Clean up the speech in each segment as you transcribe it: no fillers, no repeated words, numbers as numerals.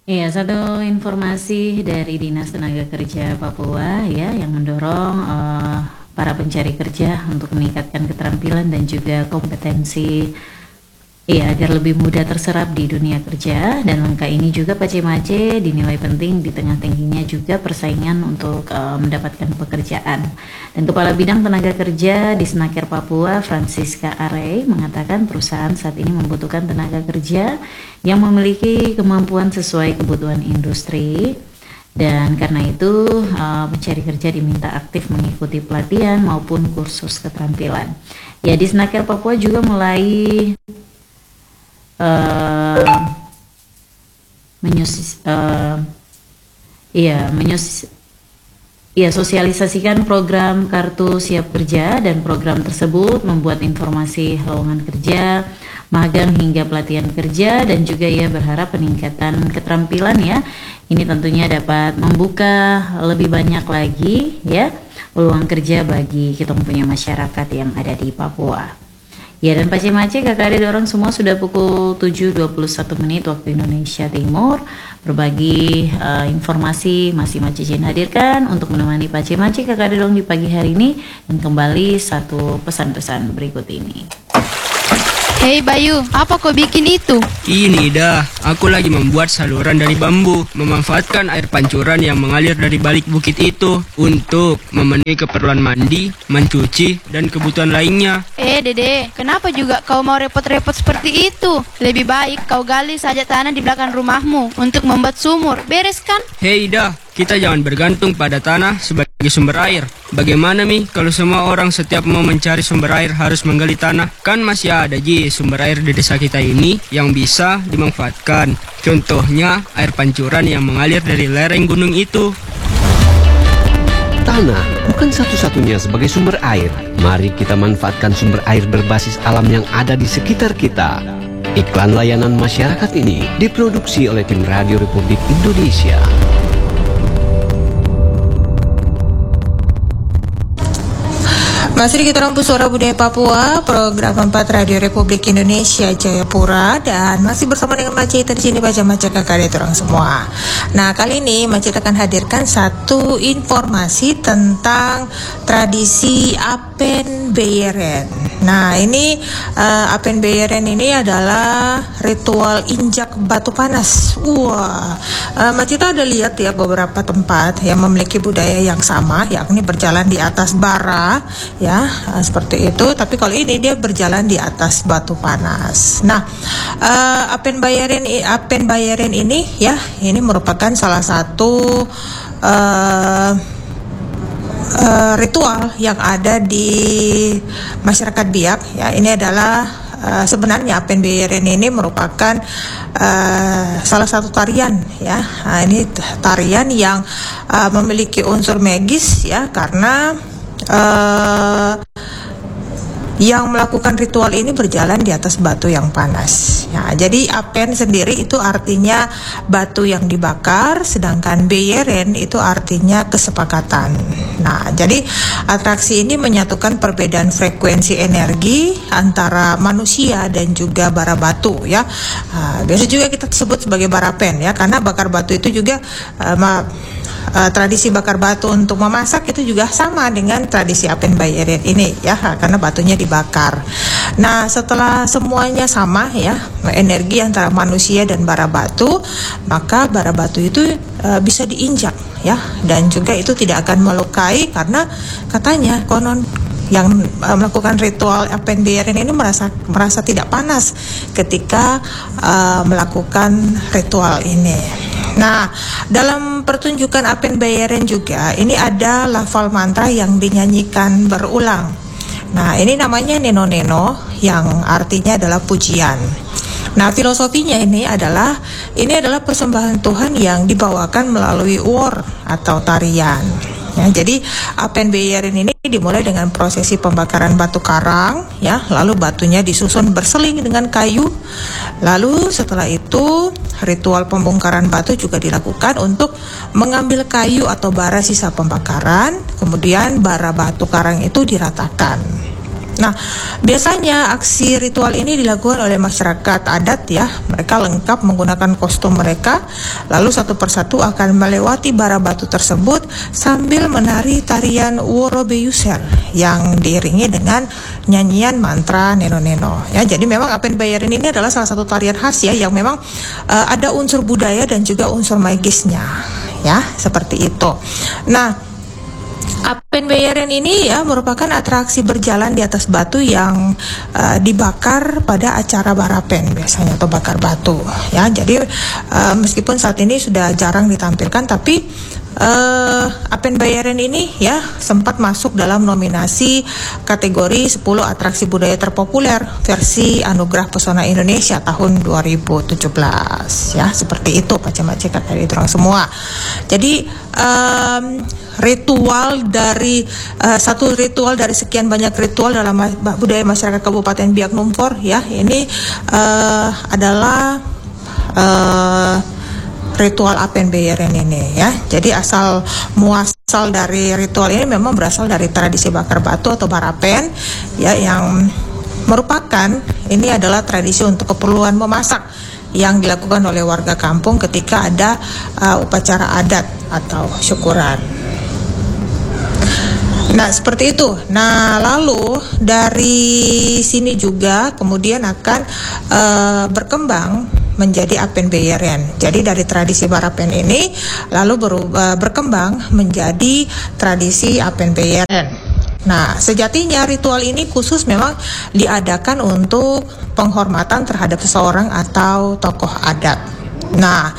Iya, satu informasi dari Dinas Tenaga Kerja Papua ya yang mendorong para pencari kerja untuk meningkatkan keterampilan dan juga kompetensi iya agar lebih mudah terserap di dunia kerja. Dan langkah ini juga Pak Cimace dinilai penting di tengah tingginya juga persaingan untuk mendapatkan pekerjaan. Dan Kepala Bidang Tenaga Kerja di Snaker Papua, Francisca Arey, mengatakan perusahaan saat ini membutuhkan tenaga kerja yang memiliki kemampuan sesuai kebutuhan industri. Dan karena itu pencari kerja diminta aktif mengikuti pelatihan maupun kursus keterampilan. Ya, di Snaker Papua juga mulai sosialisasikan program kartu siap kerja, dan program tersebut membuat informasi lowongan kerja, magang hingga pelatihan kerja, dan juga ya berharap peningkatan keterampilan ya. Ini tentunya dapat membuka lebih banyak lagi ya peluang kerja bagi kita punya masyarakat yang ada di Papua. Ya, dan Pak Cimace, kakak adik dorong semua sudah pukul 7.21 menit waktu Indonesia Timur. Berbagi informasi masih Mace Jin hadirkan untuk menemani Pak Cimace, kakak adik dorong di pagi hari ini. Dan kembali satu pesan-pesan berikut ini. Hei Bayu, apa kau bikin itu? Ini dah, aku lagi membuat saluran dari bambu, memanfaatkan air pancuran yang mengalir dari balik bukit itu untuk memenuhi keperluan mandi, mencuci, dan kebutuhan lainnya. Dede, kenapa juga kau mau repot-repot seperti itu? Lebih baik kau gali saja tanah di belakang rumahmu untuk membuat sumur, beres kan? Hei dah, kita jangan bergantung pada tanah sebagai sumber air. Bagaimana Mi kalau semua orang setiap mau mencari sumber air harus menggali tanah? Kan masih ada sumber air di desa kita ini yang bisa dimanfaatkan. Contohnya air pancuran yang mengalir dari lereng gunung itu. Tanah bukan satu-satunya sebagai sumber air. Mari kita manfaatkan sumber air berbasis alam yang ada di sekitar kita. Iklan layanan masyarakat ini diproduksi oleh tim Radio Republik Indonesia. Masih di kita Rampu Suara Budaya Papua, program 4 Radio Republik Indonesia Jayapura, dan masih bersama dengan Mace di sini baca Mace kakak orang semua. Nah, kali ini Mace akan hadirkan satu informasi tentang tradisi Apen Beyeren. Nah, ini Apen Beyeren ini adalah ritual injak batu panas. Wah, Mace ada lihat ya beberapa tempat yang memiliki budaya yang sama, yakni berjalan di atas bara. Ya, seperti itu. Tapi kalau ini dia berjalan di atas batu panas. Nah, Apen Beyeren ini ya, ini merupakan salah satu ritual yang ada di masyarakat Biak. Ya, ini adalah sebenarnya Apen Beyeren ini merupakan salah satu tarian ya. Nah, ini tarian yang memiliki unsur magis ya, karena yang melakukan ritual ini berjalan di atas batu yang panas. Ya, jadi Apen sendiri itu artinya batu yang dibakar, sedangkan Beyeren itu artinya kesepakatan. Nah, jadi atraksi ini menyatukan perbedaan frekuensi energi antara manusia dan juga bara batu ya. Biasa juga kita sebut sebagai barapen ya, karena bakar batu itu juga tradisi bakar batu untuk memasak itu juga sama dengan tradisi Apen Beyeren ini ya, karena batunya dibakar. Nah, setelah semuanya sama ya, energi antara manusia dan bara batu, maka bara batu itu bisa diinjak ya, dan juga itu tidak akan melukai, karena katanya konon yang melakukan ritual Apen Beyeren ini merasa tidak panas ketika melakukan ritual ini. Nah, dalam pertunjukan Apen Beyeren juga ini ada lafal mantra yang dinyanyikan berulang. Nah, ini namanya Neno-Neno yang artinya adalah pujian. Nah, filosofinya ini adalah persembahan Tuhan yang dibawakan melalui war atau tarian. Ya, jadi Apen Beyeren ini dimulai dengan prosesi pembakaran batu karang ya, lalu batunya disusun berseling dengan kayu. Lalu setelah itu ritual pembongkaran batu juga dilakukan untuk mengambil kayu atau bara sisa pembakaran, kemudian bara batu karang itu diratakan. Nah, biasanya aksi ritual ini dilakukan oleh masyarakat adat ya. Mereka lengkap menggunakan kostum mereka, lalu satu persatu akan melewati bara batu tersebut sambil menari tarian Worobeyuser yang diiringi dengan nyanyian mantra neno-neno ya. Jadi memang Apen Bayeren ini adalah salah satu tarian khas ya, yang memang ada unsur budaya dan juga unsur magisnya ya, seperti itu. Nah, Apen Bayeren ini ya merupakan atraksi berjalan di atas batu yang dibakar pada acara barapen biasanya, atau bakar batu ya. Jadi meskipun saat ini sudah jarang ditampilkan, tapi Apen Bayeren ini ya sempat masuk dalam nominasi kategori 10 atraksi budaya terpopuler versi Anugerah Pesona Indonesia tahun 2017 ya, seperti itu Pace-Mace kata orang semua. Jadi satu ritual dari sekian banyak ritual dalam budaya masyarakat Kabupaten Biak Numfor ya, ini adalah ritual Apen Bayeren ini ya. Jadi asal muasal dari ritual ini memang berasal dari tradisi bakar batu atau barapen ya, yang merupakan ini adalah tradisi untuk keperluan memasak yang dilakukan oleh warga kampung ketika ada upacara adat atau syukuran. Nah, seperti itu. Nah, lalu dari sini juga kemudian akan berkembang menjadi Apen Bayeren. Jadi dari tradisi barapen ini lalu berkembang menjadi tradisi Apen Bayeren. Nah, sejatinya ritual ini khusus memang diadakan untuk penghormatan terhadap seseorang atau tokoh adat. Nah,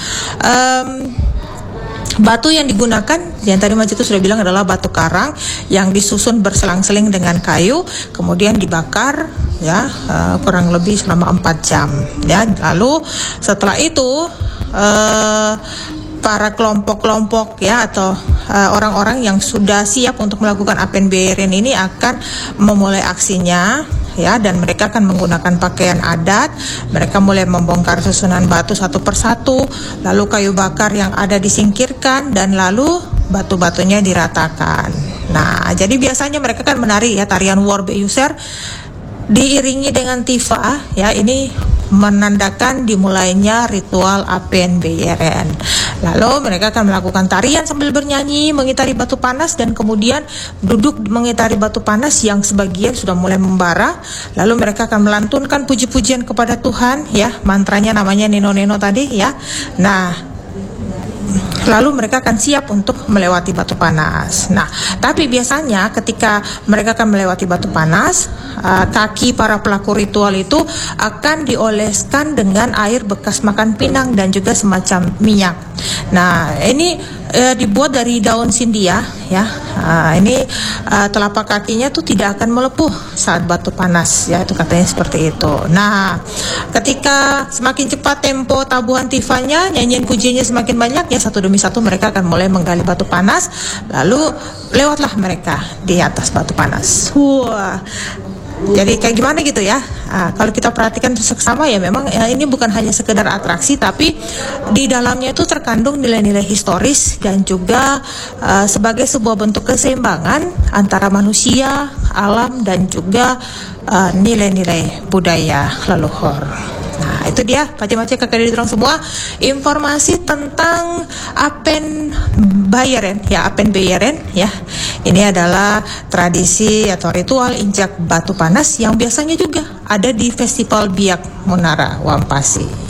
batu yang digunakan, yang tadi Mas itu sudah bilang, adalah batu karang yang disusun berselang-seling dengan kayu, kemudian dibakar ya kurang lebih selama 4 jam ya. Lalu setelah itu para kelompok-kelompok ya atau orang-orang yang sudah siap untuk melakukan Apen Bayeren ini akan memulai aksinya ya, dan mereka akan menggunakan pakaian adat. Mereka mulai membongkar susunan batu satu persatu, lalu kayu bakar yang ada disingkirkan, dan lalu batu-batunya diratakan. Nah, jadi biasanya mereka kan menari ya tarian Worobeyuser diiringi dengan tifa ya. Ini menandakan dimulainya ritual Apen Bayeren. Lalu mereka akan melakukan tarian sambil bernyanyi mengitari batu panas, dan kemudian duduk mengitari batu panas yang sebagian sudah mulai membara. Lalu mereka akan melantunkan puji-pujian kepada Tuhan ya, mantranya namanya neno-neno tadi ya. Nah, lalu mereka akan siap untuk melewati batu panas. Nah, tapi biasanya ketika mereka akan melewati batu panas, kaki para pelaku ritual itu akan dioleskan dengan air bekas makan pinang dan juga semacam minyak. Nah, ini dibuat dari daun sindia ya. Ini telapak kakinya tuh tidak akan melepuh saat batu panas ya, itu katanya seperti itu. Nah, ketika semakin cepat tempo tabuhan tifanya, nyanyian pujiannya semakin banyak ya, satu demi satu mereka akan mulai menggali batu panas, lalu lewatlah mereka di atas batu panas. Wah, jadi kayak gimana gitu ya. Kalau kita perhatikan seksama ya, memang ya, ini bukan hanya sekedar atraksi, tapi di dalamnya itu terkandung nilai-nilai historis dan juga sebagai sebuah bentuk keseimbangan antara manusia, alam, dan juga nilai-nilai budaya leluhur. Nah, itu dia Pace-Mace kakak dari orang semua informasi tentang Apen Bayeren ya, Apen Bayeren ya. Ini adalah tradisi atau ritual injak batu panas yang biasanya juga ada di Festival Biak Munara Wampasi.